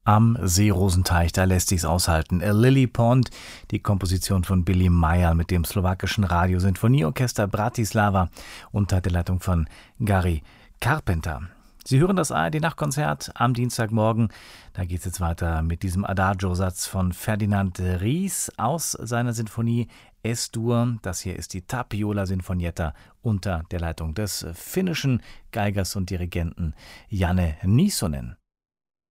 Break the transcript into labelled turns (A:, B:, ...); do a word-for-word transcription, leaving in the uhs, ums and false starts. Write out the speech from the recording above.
A: Am Seerosenteich, da lässt sich's aushalten. A Lily Pond, die Komposition von Billy Meyer mit dem slowakischen Radiosinfonieorchester Bratislava unter der Leitung von Gary Carpenter. Sie hören das A R D-Nachtkonzert am Dienstagmorgen. Da geht es jetzt weiter mit diesem Adagio-Satz von Ferdinand Ries aus seiner Sinfonie S-Dur. Das hier ist die Tapiola Sinfonietta unter der Leitung des finnischen Geigers und Dirigenten Janne Nisonen.